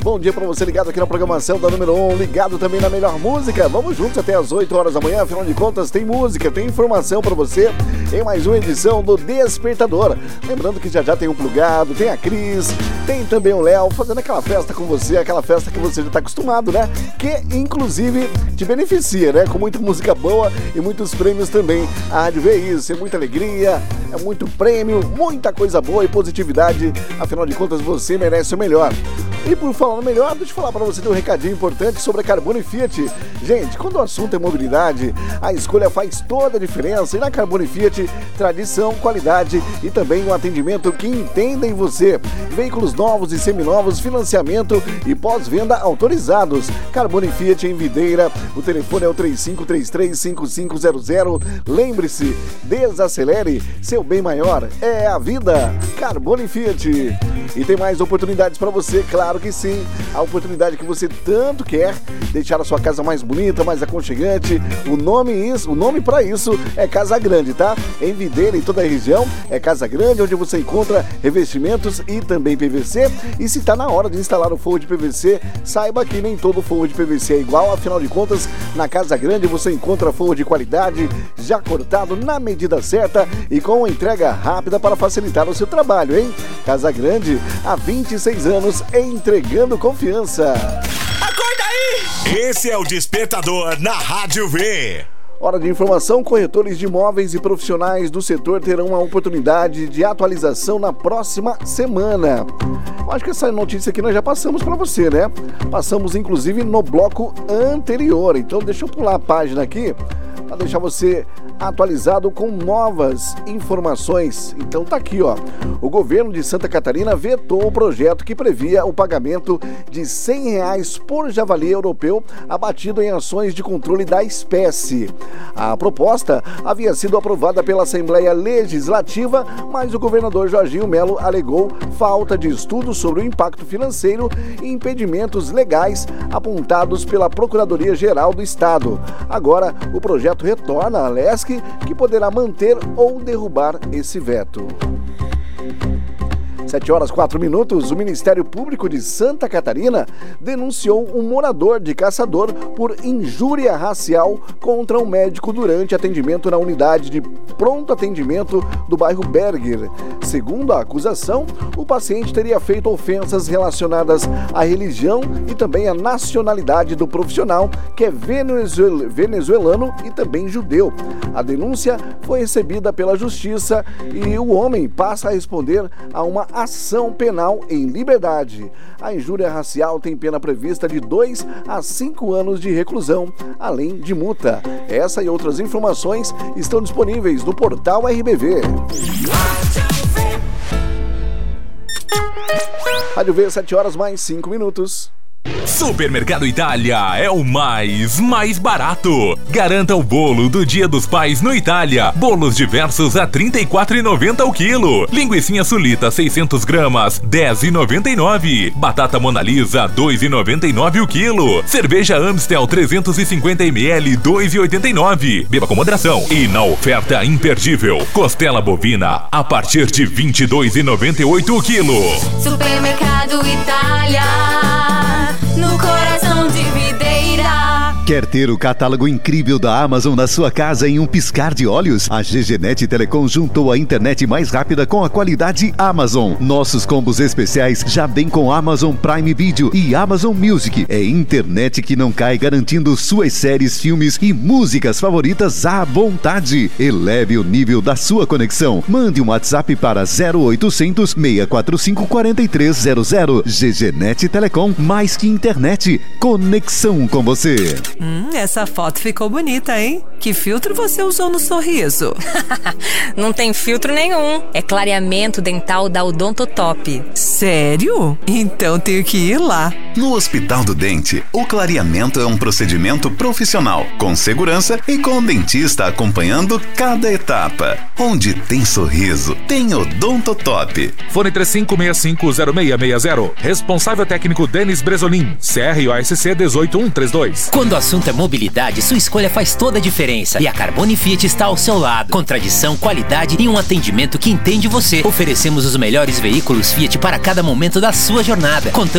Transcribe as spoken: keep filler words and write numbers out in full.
Bom dia pra você ligado aqui na programação da número um, ligado também na melhor música. Vamos juntos até as oito horas da manhã, afinal de contas tem música, tem informação pra você em mais uma edição do Despertador. Lembrando que já já tem um plugado, tem a Cris, tem também o Léo fazendo aquela festa com você, aquela festa que você já tá acostumado, né? Que inclusive te beneficia, né? Com muita música boa e muitos prêmios também. A rádio vê isso, é muita alegria, é muito prêmio, muita coisa boa e positividade. Afinal de contas você merece o melhor. E por falar no melhor, deixa eu falar para você de um recadinho importante sobre a Carbone Fiat. Gente, quando o assunto é mobilidade, a escolha faz toda a diferença. E na Carbone Fiat, tradição, qualidade e também um atendimento que entenda em você. Veículos novos e seminovos, financiamento e pós-venda autorizados. Carbone Fiat em Videira, o telefone é o três cinco três três, cinco cinco zero zero. Lembre-se, desacelere, seu bem maior é a vida. Carbone Fiat. E tem mais oportunidades para você, claro que sim. A oportunidade que você tanto quer, deixar a sua casa mais bonita, mais aconchegante. O nome isso, o nome para isso é Casa Grande, tá? Em Videira e toda a região é Casa Grande, onde você encontra revestimentos e também P V C. E se tá na hora de instalar o forro de P V C, saiba que nem todo forro de P V C é igual. Afinal de contas, na Casa Grande você encontra forro de qualidade, já cortado na medida certa e com entrega rápida para facilitar o seu trabalho, hein? Casa Grande, há vinte e seis anos, entregando confiança. Acorda aí! Esse é o Despertador na Rádio V. Hora de informação, corretores de imóveis e profissionais do setor terão uma oportunidade de atualização na próxima semana. Eu acho que essa notícia aqui nós já passamos para você, né? Passamos inclusive no bloco anterior, então deixa eu pular a página aqui para deixar você atualizado com novas informações. Então tá aqui, ó. O governo de Santa Catarina vetou o projeto que previa o pagamento de cem reais por javali europeu abatido em ações de controle da espécie. A proposta havia sido aprovada pela Assembleia Legislativa, mas o governador Jorginho Melo alegou falta de estudo sobre o impacto financeiro e impedimentos legais apontados pela Procuradoria-Geral do Estado. Agora, o projeto retorna à Lesc, que poderá manter ou derrubar esse veto. sete horas, quatro minutos, o Ministério Público de Santa Catarina denunciou um morador de Caçador por injúria racial contra um médico durante atendimento na unidade de pronto atendimento do bairro Berger. Segundo a acusação, o paciente teria feito ofensas relacionadas à religião e também à nacionalidade do profissional, que é venezuel- venezuelano e também judeu. A denúncia foi recebida pela Justiça e o homem passa a responder a uma ação penal em liberdade. A injúria racial tem pena prevista de dois a cinco anos de reclusão, além de multa. Essa e outras informações estão disponíveis no portal R B V. Rádio V, sete horas mais cinco minutos. Supermercado Itália é o mais, mais barato. Garanta o bolo do Dia dos Pais no Itália. Bolos diversos a trinta e quatro reais e noventa centavos o quilo. Linguicinha sulita seiscentos gramas, dez reais e noventa e nove centavos. Batata Mona Lisa, dois reais e noventa e nove centavos o quilo. Cerveja Amstel trezentos e cinquenta mililitros, dois reais e oitenta e nove centavos. Beba com moderação. E na oferta imperdível, costela bovina a partir de vinte e dois reais e noventa e oito centavos o quilo. Supermercado Itália, no coração de Videira. Quer ter o catálogo incrível da Amazon na sua casa em um piscar de olhos? A GGNet Telecom juntou a internet mais rápida com a qualidade Amazon. Nossos combos especiais já vêm com Amazon Prime Video e Amazon Music. É internet que não cai, garantindo suas séries, filmes e músicas favoritas à vontade. Eleve o nível da sua conexão. Mande um WhatsApp para zero oitocentos, seis quatro cinco, quatro três zero zero. GGNet Telecom, mais que internet, conexão com você. Hum, essa foto ficou bonita, hein? Que filtro você usou no sorriso? Não tem filtro nenhum. É clareamento dental da Odontotop. Sério? Então tenho que ir lá. No Hospital do Dente, o clareamento é um procedimento profissional, com segurança e com o dentista acompanhando cada etapa. Onde tem sorriso, tem Odontotop. Fone três cinco seis cinco zero seis seis zero. Responsável técnico Denis Bresolim. C R O S C dezoito mil cento e trinta e dois. Quando o assunto é mobilidade, sua escolha faz toda a diferença. E a Carbone Fiat está ao seu lado. Com tradição, qualidade e um atendimento que entende você. Oferecemos os melhores veículos Fiat para cada momento da sua jornada. Contamos